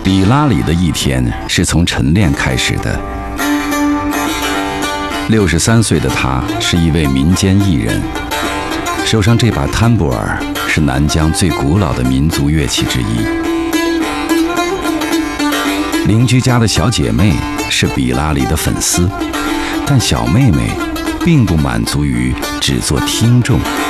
比拉里的一天是从晨练开始的。63岁的他是一位民间艺人，手上这把坦布尔是南疆最古老的民族乐器之一。邻居家的小姐妹是比拉里的粉丝，但小妹妹并不满足于只做听众。